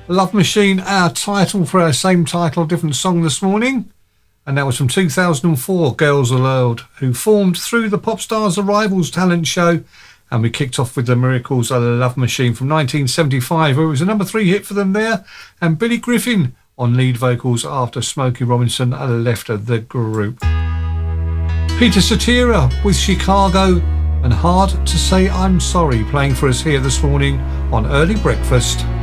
Love Machine, our title for our same title, different song this morning. And that was from 2004, Girls Aloud, who formed through the Popstars Arrivals talent show. And we kicked off with the Miracles, A Love Machine from 1975, where it was a number 3 hit for them there. And Billy Griffin on lead vocals after Smokey Robinson left the group. Peter Cetera with Chicago and Hard to Say I'm Sorry playing for us here this morning on Early Breakfast.